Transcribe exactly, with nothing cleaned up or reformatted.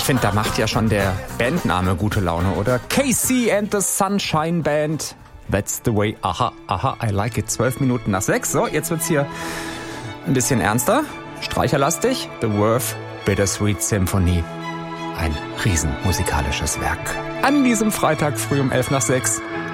Ich finde, da macht ja schon der Bandname gute Laune, oder? K C and the Sunshine Band. That's the way. Aha, aha, I like it. Zwölf Minuten nach sechs. So, jetzt wird's hier ein bisschen ernster. Streicherlastig. The Worth Bittersweet Symphony. Ein riesenmusikalisches Werk. An diesem Freitag früh um elf nach sechs.